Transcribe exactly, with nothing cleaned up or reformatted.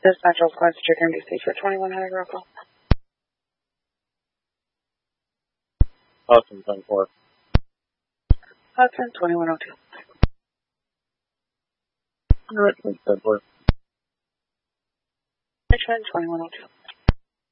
This Central Squad Stricken D C for twenty-one hundred roll call. Hudson, ten four. Hudson, twenty-one oh two. Richmond, ten four. Richmond, twenty-one oh two.